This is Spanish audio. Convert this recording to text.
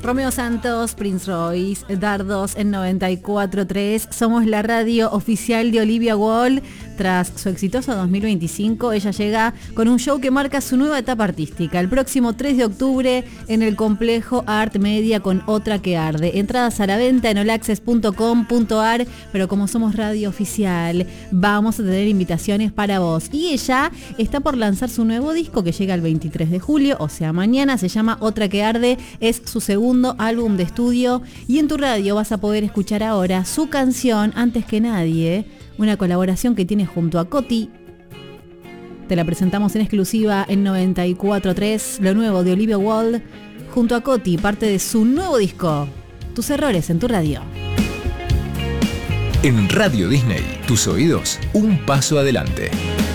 Romeo Santos, Prince Royce, Dardos en 94.3. Somos la radio oficial de Olivia Wilde. Tras su exitoso 2025, ella llega con un show que marca su nueva etapa artística. El próximo 3 de octubre en el complejo Art Media con Otra que Arde. Entradas a la venta en olaccess.com.ar, pero como somos radio oficial, vamos a tener invitaciones para vos. Y ella está por lanzar su nuevo disco que llega el 23 de julio, o sea mañana. Se llama Otra que Arde, es su segundo álbum de estudio y en tu radio vas a poder escuchar ahora su canción Antes que Nadie, una colaboración que tiene junto a Coti. Te la presentamos en exclusiva en 94.3, lo nuevo de Olivia Wilde junto a Coti, parte de su nuevo disco, Tus errores en tu radio. En Radio Disney, tus oídos, un paso adelante.